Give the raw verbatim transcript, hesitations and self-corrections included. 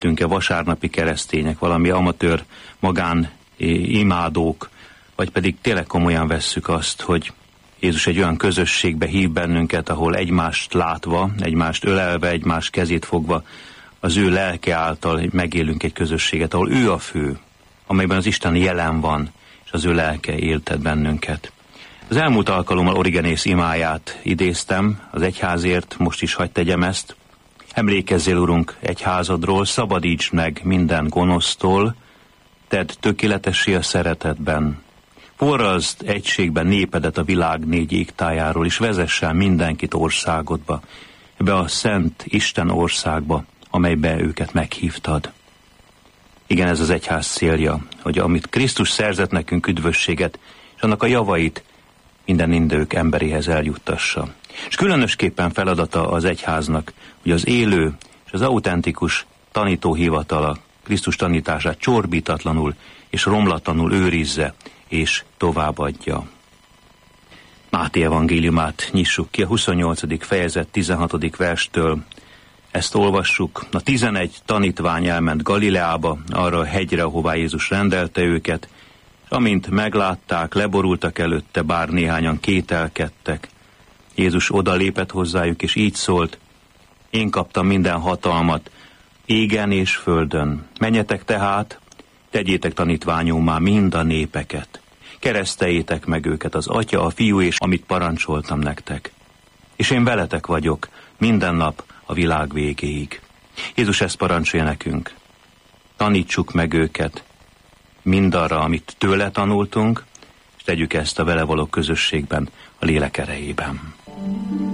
lettünk-e vasárnapi keresztények, valami amatőr magán imádók, vagy pedig tényleg komolyan vesszük azt, hogy Jézus egy olyan közösségbe hív bennünket, ahol egymást látva, egymást ölelve, egymás kezét fogva, az ő lelke által megélünk egy közösséget, ahol ő a fő, amelyben az Isten jelen van, és az ő lelke éltet bennünket. Az elmúlt alkalommal Origenész imáját idéztem az egyházért, most is hadd tegyem ezt. Emlékezzél, Urunk, egyházadról, szabadítsd meg minden gonosztól, tedd tökéletessé a szeretetben. Forrazd egységben népedet a világ négy égtájáról, és vezess el mindenkit országodba, ebbe a szent Isten országba, amelybe őket meghívtad. Igen, ez az egyház célja, hogy amit Krisztus szerzett nekünk üdvösséget, és annak a javait minden idők emberéhez eljuttassa. És különösképpen feladata az egyháznak, hogy az élő és az autentikus tanítóhivatala Krisztus tanítását csorbítatlanul és romlatlanul őrizze és továbbadja. Máté evangéliumát nyissuk ki a huszonnyolcadik fejezet tizenhatodik verstől. Ezt olvassuk. A tizenegy tanítvány elment Galileába, arra a hegyre, ahová Jézus rendelte őket, és amint meglátták, leborultak előtte, bár néhányan kételkedtek. Jézus odalépett hozzájuk, és így szólt: én kaptam minden hatalmat, égen és földön. Menjetek tehát, tegyétek tanítványommá mind a népeket. Kereszteljétek meg őket, az Atya, a Fiú, és amit parancsoltam nektek. És én veletek vagyok minden nap a világ végéig. Jézus ezt parancsolja nekünk. Tanítsuk meg őket mindarra, amit tőle tanultunk, és tegyük ezt a vele való közösségben, a lélek erejében.